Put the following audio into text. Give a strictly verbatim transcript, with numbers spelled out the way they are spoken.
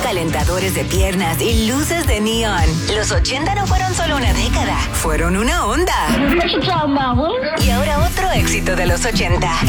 calentadores de piernas y luces de neón. Los ochenta no fueron solo una década, fueron una onda. Y ahora otro éxito de los ochenta,